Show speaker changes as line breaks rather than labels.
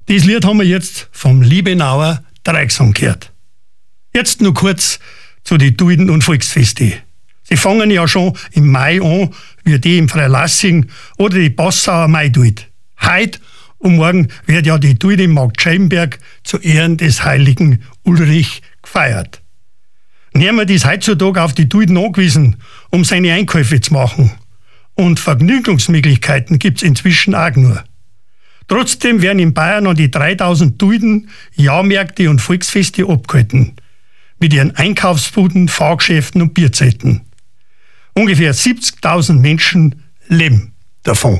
Das Lied haben wir jetzt vom Liebenauer Dreigesang gehört. Jetzt nur kurz zu den Duden- und Volksfeste. Sie fangen ja schon im Mai an, wie die im Freilassing oder die Passauer Maiduld. Heute und morgen wird ja die Duld im Marktscheibenberg zu Ehren des heiligen Ulrich gefeiert. Niemand ist heutzutage auf die Duden angewiesen, um seine Einkäufe zu machen. Und Vergnügungsmöglichkeiten gibt's inzwischen auch nur. Trotzdem werden in Bayern an die 3000 Duden Jahrmärkte und Volksfeste abgehalten. Mit ihren Einkaufsbuden, Fahrgeschäften und Bierzelten. Ungefähr 70.000 Menschen leben davon.